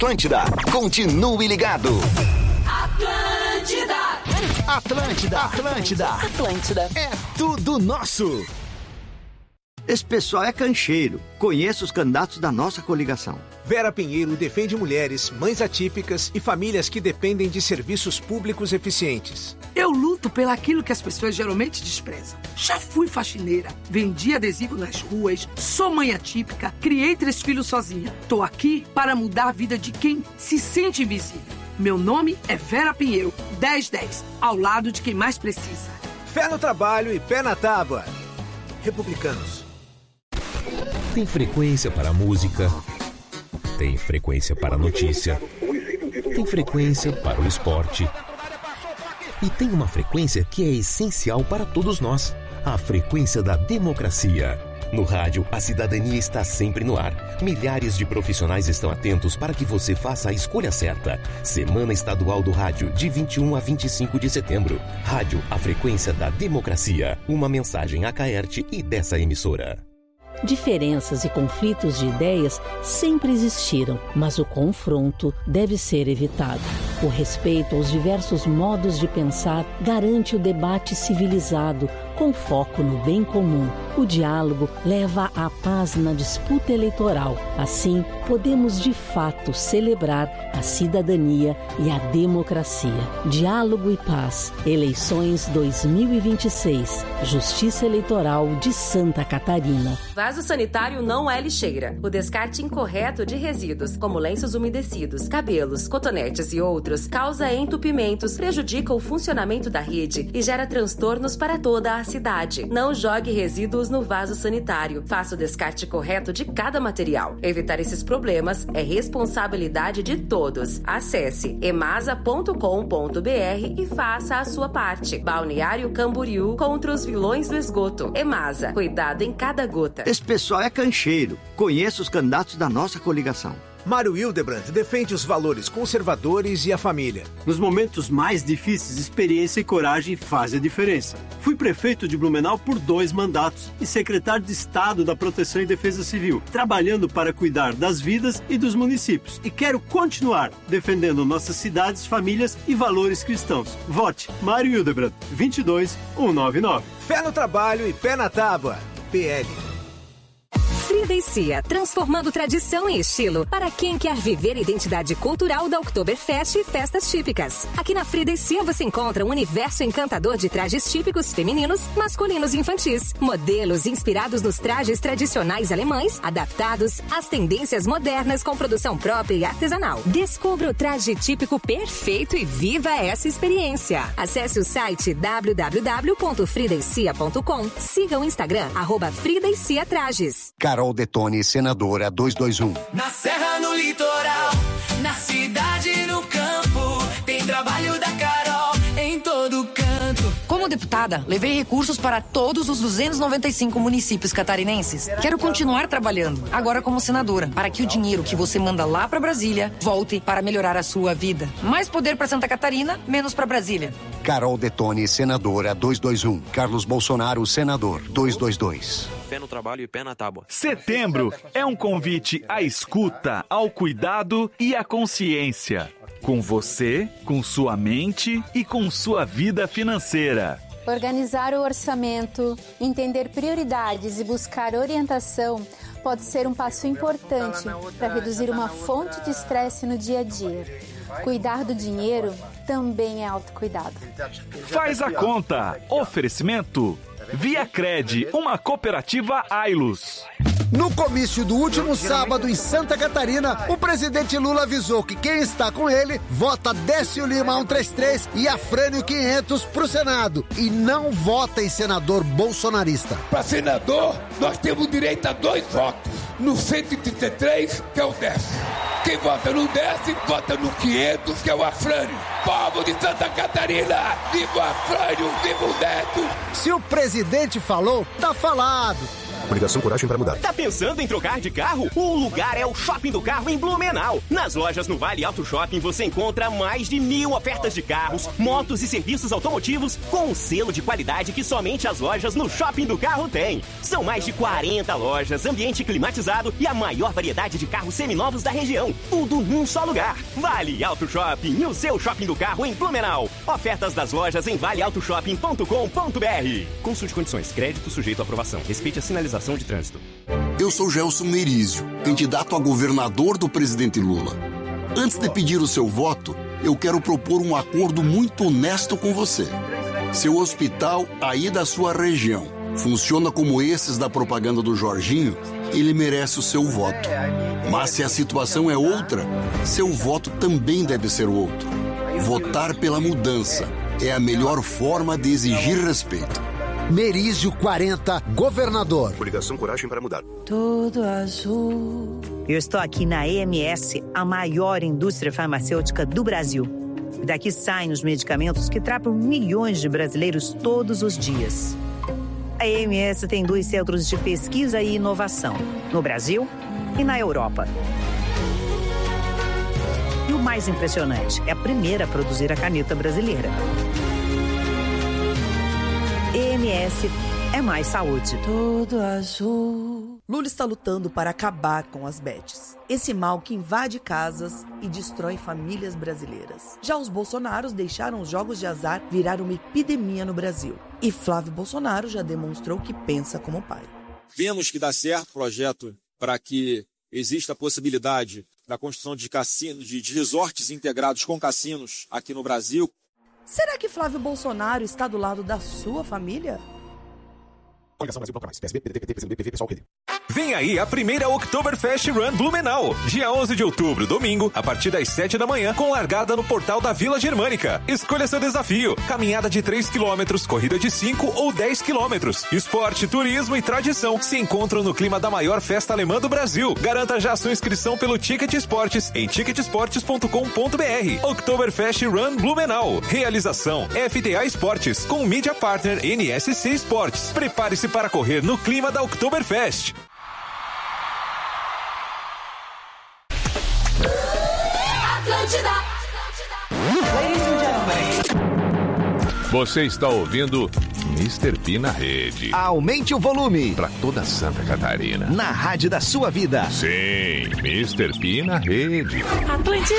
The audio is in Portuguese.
Atlântida, continue ligado. Atlântida. É tudo nosso. Esse pessoal é cancheiro. Conheço os candidatos da nossa coligação. Vera Pinheiro defende mulheres, mães atípicas e famílias que dependem de serviços públicos eficientes. Eu luto pelaquilo que as pessoas geralmente desprezam. Já fui faxineira, vendi adesivo nas ruas, sou mãe atípica, criei 3 filhos sozinha. Tô aqui para mudar a vida de quem se sente invisível. Meu nome é Vera Pinheiro, 1010, ao lado de quem mais precisa. Fé no trabalho e pé na tábua. Republicanos. Tem frequência para a música, tem frequência para a notícia, tem frequência para o esporte e tem uma frequência que é essencial para todos nós, a frequência da democracia. No rádio, a cidadania está sempre no ar. Milhares de profissionais estão atentos para que você faça a escolha certa. Semana Estadual do Rádio, de 21 a 25 de setembro. Rádio, a frequência da democracia. Uma mensagem a Caerte e dessa emissora. Diferenças e conflitos de ideias sempre existiram, mas o confronto deve ser evitado. O respeito aos diversos modos de pensar garante o debate civilizado, com foco no bem comum. O diálogo leva à paz na disputa eleitoral. Assim, podemos de fato celebrar a cidadania e a democracia. Diálogo e paz. Eleições 2026. Justiça Eleitoral de Santa Catarina. Vaso sanitário não é lixeira. O descarte incorreto de resíduos, como lenços umedecidos, cabelos, cotonetes e outros, causa entupimentos, prejudica o funcionamento da rede e gera transtornos para toda a cidade. Não jogue resíduos no vaso sanitário. Faça o descarte correto de cada material. Evitar esses problemas é responsabilidade de todos. Acesse emasa.com.br e faça a sua parte. Balneário Camboriú contra os vilões do esgoto. Emasa, cuidado em cada gota. Esse pessoal é cancheiro. Conheço os candidatos da nossa coligação. Mário Hildebrand defende os valores conservadores e a família. Nos momentos mais difíceis, experiência e coragem fazem a diferença. Fui prefeito de Blumenau por 2 mandatos e secretário de Estado da Proteção e Defesa Civil, trabalhando para cuidar das vidas e dos municípios. E quero continuar defendendo nossas cidades, famílias e valores cristãos. Vote Mário Hildebrand, 22199. Fé no trabalho e pé na tábua. PL. Frida e Cia, transformando tradição em estilo para quem quer viver a identidade cultural da Oktoberfest e festas típicas. Aqui na Frida e Cia você encontra um universo encantador de trajes típicos femininos, masculinos e infantis. Modelos inspirados nos trajes tradicionais alemães, adaptados às tendências modernas com produção própria e artesanal. Descubra o traje típico perfeito e viva essa experiência. Acesse o site www.fridaecia.com. Siga o Instagram, @FridaeCiaTrajes. Carol Detoni, senadora 221. Na serra, no litoral, na cidade, no campo, tem trabalho da Carol em todo canto. Como deputada, levei recursos para todos os 295 municípios catarinenses. Quero continuar trabalhando, agora como senadora, para que o dinheiro que você manda lá para Brasília volte para melhorar a sua vida. Mais poder para Santa Catarina, menos para Brasília. Carol Detoni, senadora 221. Carlos Bolsonaro, senador 222. Pé no trabalho e pé na tábua. Setembro é um convite à escuta, ao cuidado e à consciência. Com você, com sua mente e com sua vida financeira. Organizar o orçamento, entender prioridades e buscar orientação pode ser um passo importante para reduzir uma fonte de estresse no dia a dia. Cuidar do dinheiro também é autocuidado. Faz a conta. Oferecimento Viacred, uma cooperativa Ailus. No comício do último sábado em Santa Catarina, o presidente Lula avisou que quem está com ele vota Décio Lima 133 e Afrânio 500 pro Senado e não vota em senador bolsonarista. Para senador, nós temos direito a 2 votos. No 133, que é o Décio. Quem vota no Décio, vota no 500, que é o Afrânio. Povo de Santa Catarina, viva o Afrânio, viva o Neto. Se o presidente falou, tá falado. Coligação Coragem para Mudar. Tá pensando em trocar de carro? O lugar é o Shopping do Carro em Blumenau. Nas lojas no Vale Auto Shopping você encontra mais de 1.000 ofertas de carros, motos e serviços automotivos com um selo de qualidade que somente as lojas no Shopping do Carro têm. São mais de 40 lojas, ambiente climatizado e a maior variedade de carros seminovos da região. Tudo num só lugar. Vale Auto Shopping, o seu Shopping do Carro em Blumenau. Ofertas das lojas em valeautoshopping.com.br. Consulte condições. Crédito sujeito à aprovação. Respeite a sinalização de trânsito. Eu sou Gelson Merizio, candidato a governador do presidente Lula. Antes de pedir o seu voto, eu quero propor um acordo muito honesto com você. Seu hospital aí da sua região funciona como esses da propaganda do Jorginho, ele merece o seu voto. Mas se a situação é outra, seu voto também deve ser outro. Votar pela mudança é a melhor forma de exigir respeito. Merizio 40, governador. Coligação Coragem para Mudar. Tudo azul. Eu estou aqui na EMS, a maior indústria farmacêutica do Brasil. Daqui saem os medicamentos que tratam milhões de brasileiros todos os dias. A EMS tem 2 centros de pesquisa e inovação, no Brasil e na Europa. E o mais impressionante, é a primeira a produzir a caneta brasileira. EMS é mais saúde. Tudo azul. Lula está lutando para acabar com as bets. Esse mal que invade casas e destrói famílias brasileiras. Já os Bolsonaros deixaram os jogos de azar virar uma epidemia no Brasil. E Flávio Bolsonaro já demonstrou que pensa como pai. Vemos que dá certo o projeto para que exista a possibilidade da construção de cassinos, de resorts integrados com cassinos aqui no Brasil. Será que Flávio Bolsonaro está do lado da sua família? Vem aí a primeira Oktoberfest Run Blumenau. Dia 11 de outubro, domingo, a partir das 7 da manhã, com largada no portal da Vila Germânica. Escolha seu desafio. Caminhada de 3 km, corrida de 5 ou 10 km. Esporte, turismo e tradição se encontram no clima da maior festa alemã do Brasil. Garanta já sua inscrição pelo Ticket Esportes em ticketsportes.com.br. Oktoberfest Run Blumenau. Realização FTA Esportes com Media Partner NSC Esportes. Prepare-se para correr no clima da Oktoberfest. Você está ouvindo Mr. P na rede. Aumente o volume. Para toda Santa Catarina. Na rádio da sua vida. Sim, Mr. P na rede. Atlântida.